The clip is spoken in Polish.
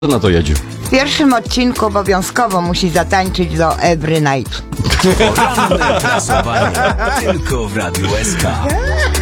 na to jedzie. W pierwszym odcinku obowiązkowo musi zatańczyć do Every Night. Poranne klasowanie tylko w Radiu SK.